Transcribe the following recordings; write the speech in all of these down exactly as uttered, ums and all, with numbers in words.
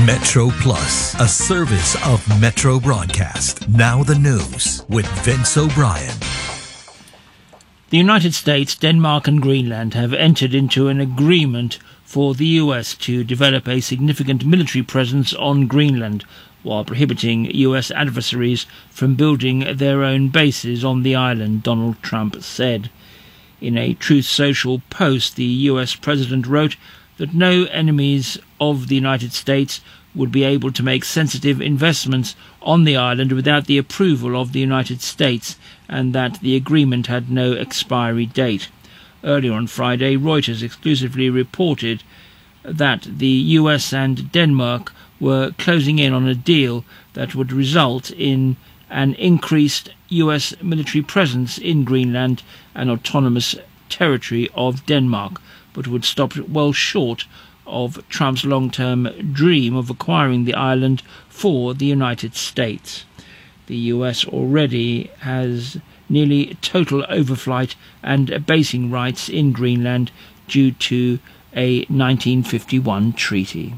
Metro Plus, a service of Metro Broadcast. Now the news with Vince O'Brien. The United States, Denmark and Greenland have entered into an agreement for the U S to develop a significant military presence on Greenland, while prohibiting U S adversaries from building their own bases on the island, Donald Trump said. In a Truth Social post, the U S president wrote that no enemies of the United States would be able to make sensitive investments on the island without the approval of the United States, and that the agreement had no expiry date. Earlier on Friday, Reuters exclusively reported that the U S and Denmark were closing in on a deal that would result in an increased U S military presence in Greenland, an autonomous territory of Denmark, but would stop well short of Trump's long-term dream of acquiring the island for the United States. The U S already has nearly total overflight and basing rights in Greenland due to a nineteen fifty-one treaty.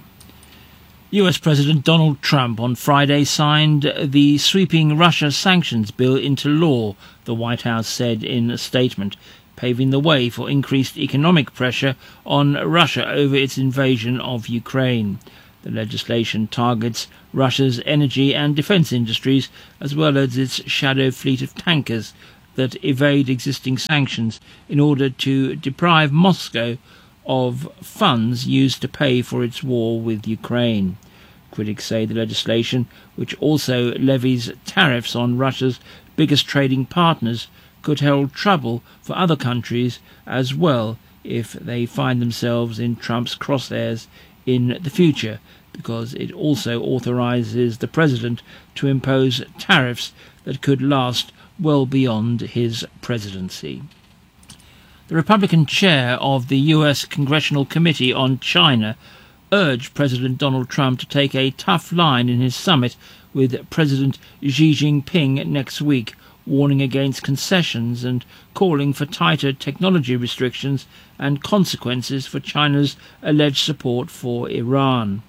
U S President Donald Trump on Friday signed the sweeping Russia sanctions bill into law, the White House said in a statement, paving the way for increased economic pressure on Russia over its invasion of Ukraine. The legislation targets Russia's energy and defence industries, as well as its shadow fleet of tankers that evade existing sanctions in order to deprive Moscow of funds used to pay for its war with Ukraine. Critics say the legislation, which also levies tariffs on Russia's biggest trading partners, could hold trouble for other countries as well if they find themselves in Trump's crosshairs in the future, because it also authorises the president to impose tariffs that could last well beyond his presidency. The Republican chair of the U S Congressional Committee on China urged President Donald Trump to take a tough line in his summit with President Xi Jinping next week, warning against concessions and calling for tighter technology restrictions and consequences for China's alleged support for Iran.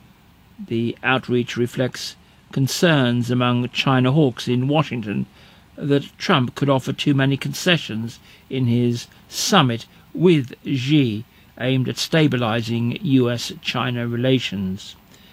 The outreach reflects concerns among China hawks in Washington that Trump could offer too many concessions in his summit with Xi, aimed at stabilizing U S China relations.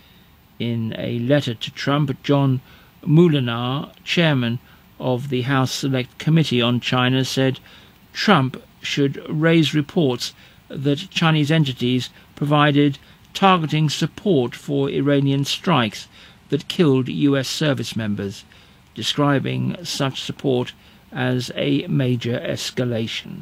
In a letter to Trump, John Moolenaar, chairman of the House Select Committee on China, said Trump should raise reports that Chinese entities provided targeting support for Iranian strikes that killed U S service members, describing such support as a major escalation.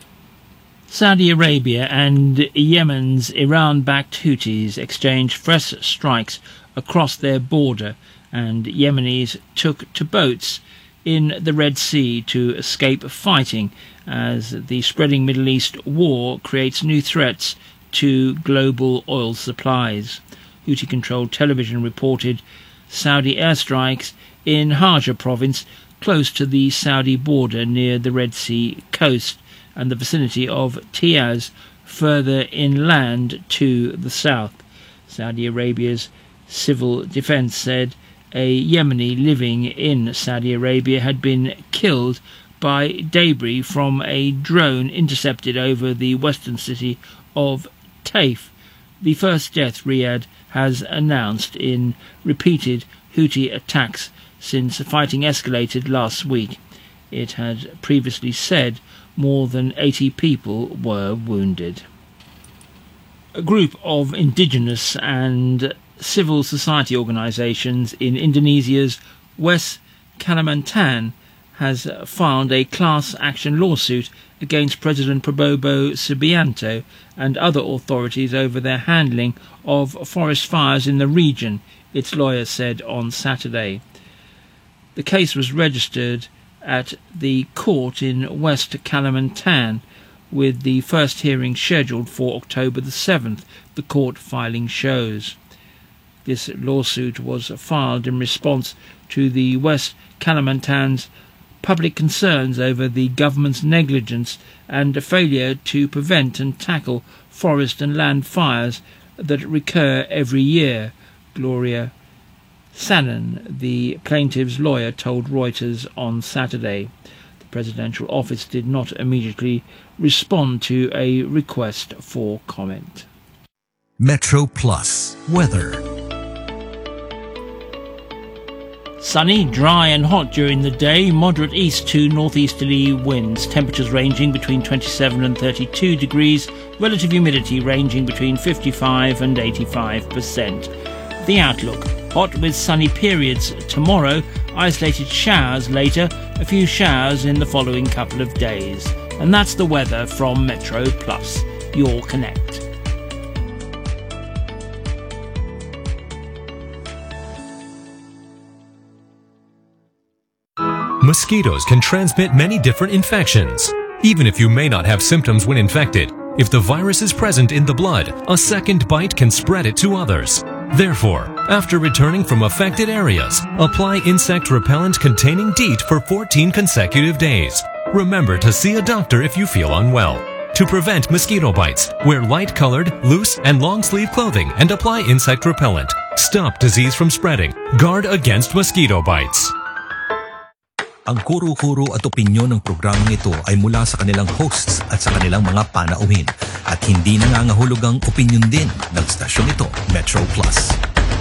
Saudi Arabia and Yemen's Iran-backed Houthis exchanged fresh strikes across their border, and Yemenis took to boats in the Red Sea to escape fighting as the spreading Middle East war creates new threats to global oil supplies. Houthi-controlled television reported Saudi airstrikes in Hajj province, close to the Saudi border near the Red Sea coast and the vicinity of Tiaz, further inland to the south. Saudi Arabia's civil defense said a Yemeni living in Saudi Arabia had been killed by debris from a drone intercepted over the western city of Taif, the first death Riyadh has announced in repeated Houthi attacks since fighting escalated last week. It had previously said more than eighty people were wounded. A group of indigenous and civil society organisations in Indonesia's West Kalimantan has filed a class action lawsuit against President Prabowo Subianto and other authorities over their handling of forest fires in the region, its lawyer said on Saturday. The case was registered at the court in West Kalimantan, with the first hearing scheduled for October the seventh, the court filing shows. This lawsuit was filed in response to the West Kalimantan's public concerns over the government's negligence and failure to prevent and tackle forest and land fires that recur every year, Gloria Sannon, the plaintiff's lawyer, told Reuters on Saturday. The presidential office did not immediately respond to a request for comment. Metro Plus weather. Sunny, dry and hot during the day, moderate east to northeasterly winds, temperatures ranging between twenty-seven and thirty-two degrees, relative humidity ranging between fifty-five and eighty-five percent. The outlook: hot with sunny periods tomorrow, isolated showers later, a few showers in the following couple of days. And that's the weather from Metro Plus, your Connect. Mosquitoes can transmit many different infections. Even if you may not have symptoms when infected, if the virus is present in the blood, a second bite can spread it to others. Therefore, after returning from affected areas, apply insect repellent containing DEET for fourteen consecutive days. Remember to see a doctor if you feel unwell. To prevent mosquito bites, wear light-colored, loose, and long-sleeve clothing and apply insect repellent. Stop disease from spreading. Guard against mosquito bites. Ang kuro-kuro at opinyon ng programang ito ay mula sa kanilang hosts at sa kanilang mga panauhin at hindi nangangahulugang opinyon din ng stasyong ito, Metro Plus.